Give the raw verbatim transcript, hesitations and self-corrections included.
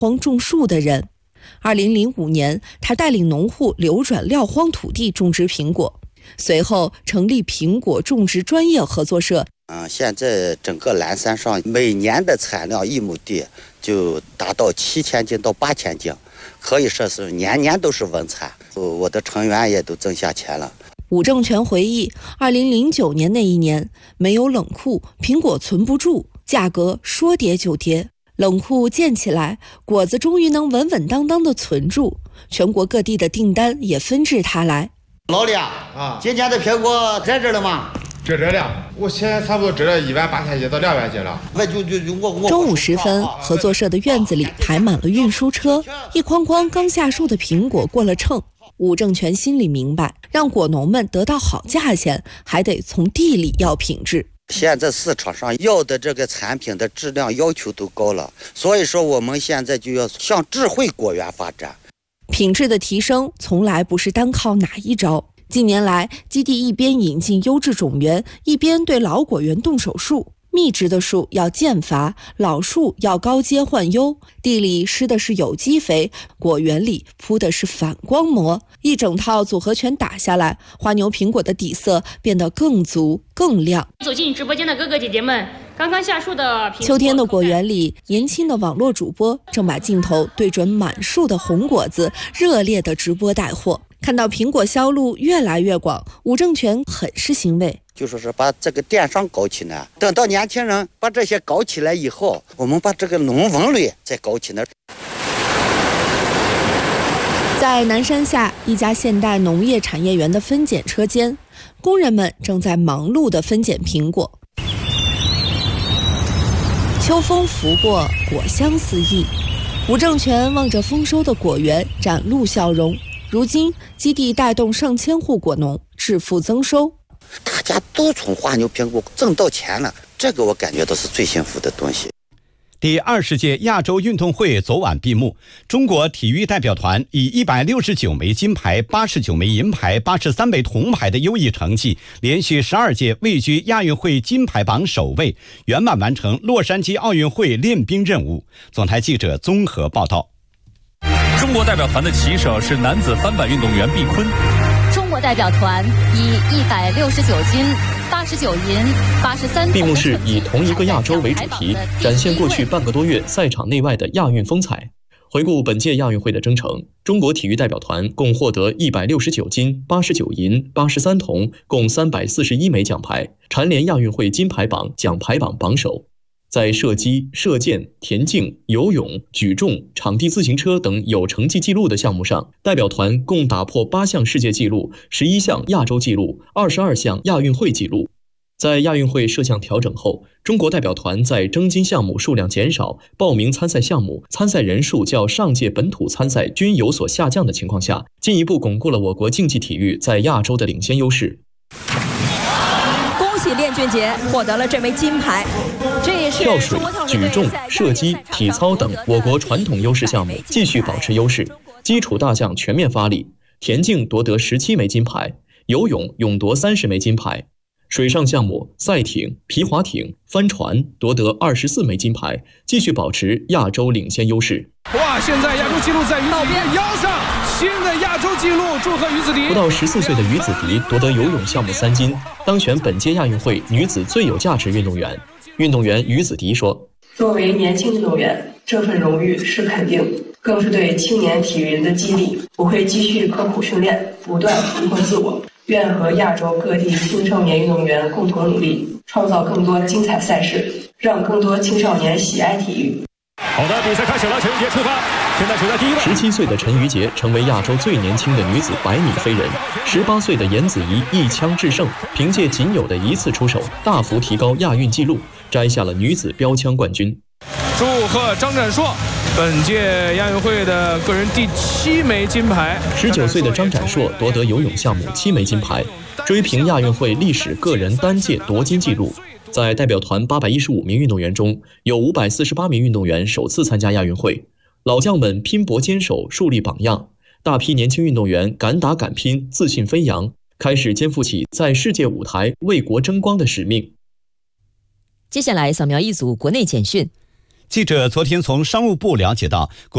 荒种树的人。二零零五年，他带领农户流转撂荒土地种植苹果，随后成立苹果种植专业合作社。 嗯，现在整个蓝山上每年的产量一亩地就达到七千斤到八千斤，可以说是年年都是稳产。我的成员也都挣下钱了。 武正全回忆，二零零九年那一年，没有冷库，苹果存不住，价格说跌就跌。冷库建起来，果子终于能稳稳当当的存住，全国各地的订单也纷至沓来。 老李啊，今天的苹果在这了吗？ 这这了，我现在差不多值了一万八千斤到两万斤了。 就就就我我。 中午时分，合作社的院子里排满了运输车，一筐筐刚下树的苹果过了秤。武正全心里明白，让果农们得到好价钱，还得从地里要品质。 现在市场上要的这个产品的质量要求都高了，所以说我们现在就要向智慧果园发展。 品质的提升从来不是单靠哪一招。近年来，基地一边引进优质种源，一边对老果园动手术。密植的树要间伐，老树要高阶换优，地里施的是有机肥，果园里铺的是反光膜，一整套组合拳打下来，花牛苹果的底色变得更足更亮。 走进直播间的哥哥姐姐们，刚刚下树的苹果。 秋天的果园里，年轻的网络主播正把镜头对准满树的红果子，热烈的直播带货。看到苹果销路越来越广，武正全很是欣慰。 就是说把这个电商搞起来，等到年轻人把这些搞起来以后，我们把这个农文类再搞起来。 在南山下一家现代农业产业园的分拣车间，工人们正在忙碌地分拣苹果。秋风拂过，果香四溢。武正全望着丰收的果园，展露笑容。如今，基地带动上千户果农致富增收。 大家都从花牛苹果挣到钱了，这个我感觉到是最幸福的东西。 第二十届亚洲运动会昨晚闭幕，中国体育代表团以一百六十九枚金牌、八十九枚银牌、八十三枚铜牌的优异成绩，连续十二届位居亚运会金牌榜首位，圆满完成洛杉矶奥运会练兵任务。总台记者综合报道。 中国代表团的旗手是男子翻板运动员毕坤。 中国代表团以一百六十九金、八十九银、八十三铜。 闭幕式以同一个亚洲为主题，展现过去半个多月赛场内外的亚运风采。回顾本届亚运会的征程，中国体育代表团共获得一百六十九金、八十九银、八十三铜，共三百四十一枚奖牌，蝉联亚运会金牌榜、奖牌榜榜首。在射击、射箭、田径、游泳、举重、场地自行车等有成绩记录的项目上，代表团共打破八项世界纪录、十一项亚洲纪录、二十二项亚运会纪录。在亚运会设项调整后，中国代表团在征金项目数量减少、报名参赛项目、参赛人数较上届本土参赛均有所下降的情况下，进一步巩固了我国竞技体育在亚洲的领先优势。 恭喜练俊杰获得了这枚金牌。这也是跳水、举重、射击、体操等我国传统优势项目继续保持优势，基础大项全面发力。田径夺得十七枚金牌，游泳勇夺三十枚金牌，水上项目赛艇、皮划艇、帆船夺得二十四枚金牌，继续保持亚洲领先优势。 哇！现在亚洲纪录在于道边腰上，新的亚洲纪录，祝贺于子迪。 不到十四岁的于子迪夺得游泳项目三金，当选本届亚运会女子最有价值运动员。运动员于子迪说：“ 作为年轻运动员，这份荣誉是肯定，更是对青年体育人的激励。我会继续刻苦训练，不断突破自我。愿和亚洲各地青少年运动员共同努力，创造更多精彩赛事，让更多青少年喜爱体育。” 好的，比赛开始了，陈瑜杰出发。现在处在第一位。 十七岁的陈瑜杰成为亚洲最年轻的女子百米飞人。十八岁的严子怡一枪制胜，凭借仅有的一次出手，大幅提高亚运纪录，摘下了女子标枪冠军。 祝贺张展硕，本届亚运会的个人第七枚金牌。 十九岁的张展硕夺得游泳项目七枚金牌，追平亚运会历史个人单届夺金纪录。在代表团八百一十五名运动员中，有五百四十八名运动员首次参加亚运会。老将们拼搏坚守，树立榜样，大批年轻运动员敢打敢拼，自信飞扬，开始肩负起在世界舞台为国争光的使命。 接下来扫描一组国内简讯。 记者昨天从商务部了解到，